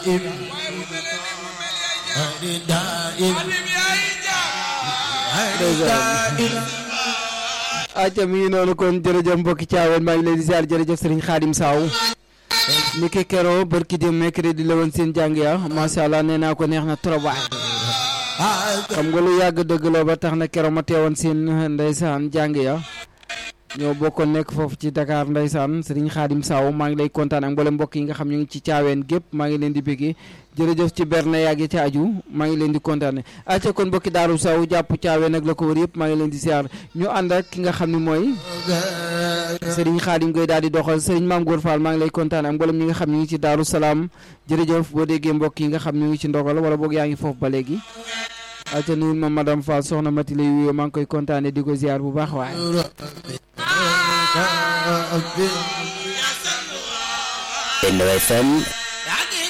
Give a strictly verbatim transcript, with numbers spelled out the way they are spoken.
acca mi ngi noonu kon jërëjëf mbokki Thiawéne maa ngi leen di ziar jërëjëf Serigne Khadim Sow ni ki kero barki dem mercredi la woon seen jàng ya macha allah nee naa ko neex na trop waay xam nga lu yàgg dëgg la ba tax na kero ma teewoon seen ndeysaan jàng ya ñoo bokkoon nekk foofu ci Dakar ndeysaan Serigne Khadim Sow maa ngi lay kontaan ak mboolem mbokk yi nga xam ñu ngi ci Thiawéne gépp maa ngi leen di bëggee jërëjëf ci berne yàgg ci aju maa ngi leen di kontaane acca kon mbokki Daaru Sow jàpp Thiawéne ak la ko wër yëpp maa ngi leen di siyaar ñu ànd ak ki nga xam ne mooy Serigne Khadim Gueye daal di doxal Serigne Mame Goor Fall maa ngi lay kontaane ak mboolem ñi nga xam ñu ngi ci Daaru Salaam jërëjëf boo déggee mbokk yi nga xam ñu ngi ci ndogal wala boog yaa ngi foofu ba léegi acca nuyu ma madame Fall soxna Mati lay wuyoo maa ngi koy kontaane di ko ziar bu baax waaye F M